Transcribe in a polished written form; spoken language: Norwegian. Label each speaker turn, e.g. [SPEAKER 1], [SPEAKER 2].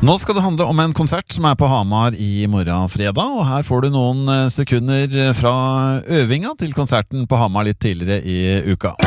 [SPEAKER 1] Nå skal det handle om en konsert som på Hamar I morgen fredag, og her får du noen sekunder fra øvinga til konserten på Hamar litt tidligere I uka.